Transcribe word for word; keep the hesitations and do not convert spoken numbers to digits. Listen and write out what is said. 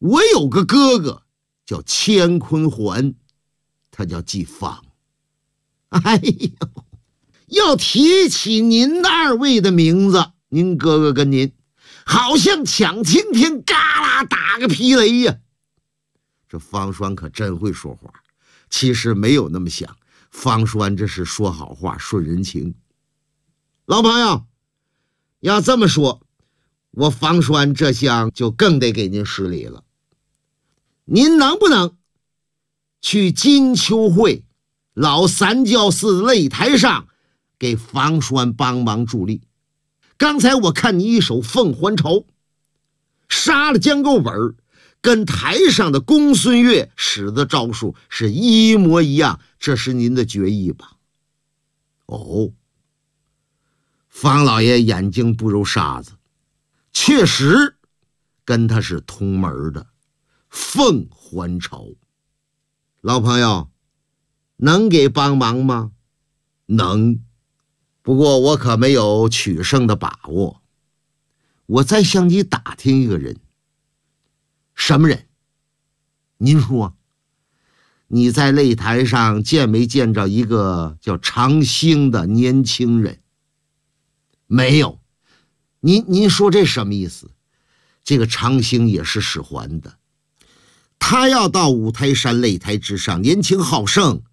我有个哥哥叫乾坤环，他叫季芳。哎呦，要提起您二位的名字，您哥哥跟您好像抢晴天，嘎啦打个霹雷呀！这方栓可真会说话，其实没有那么想，方栓这是说好话，顺人情。老朋友，要这么说，我方栓这厢就更得给您施礼了。您能不能去金秋会老三教寺擂台上给方栓帮忙助力？刚才我看你一手凤还巢，杀了江构本，跟台上的公孙越使的招数是一模一样，这是您的决意吧？哦，方老爷眼睛不揉沙子，确实跟他是同门的。凤还巢，老朋友，能给帮忙吗？能，不过我可没有取胜的把握。我再向你打听一个人。什么人？您说，你在擂台上见没见着一个叫长兴的年轻人？没有。您您说这什么意思？这个长兴也是使环的，他要到五台山擂台之上，年轻好胜，